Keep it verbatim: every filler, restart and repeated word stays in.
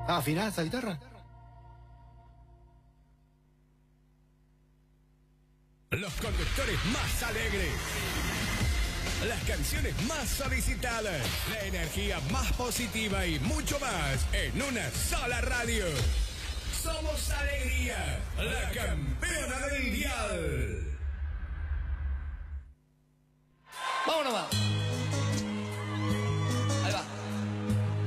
¿Afinás esa guitarra? Los conductores más alegres. Las canciones más solicitadas. La energía más positiva y mucho más en una sola radio. Somos Alegría, la campeona del dial.